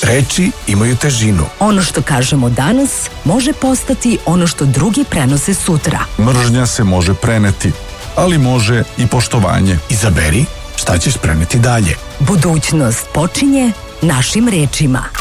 Reči imaju težinu. Ono što kažemo danas može postati ono što drugi prenose sutra. Mržnja se može preneti, ali može i poštovanje. Izaberi šta ćeš preneti dalje. Budućnost počinje našim rečima.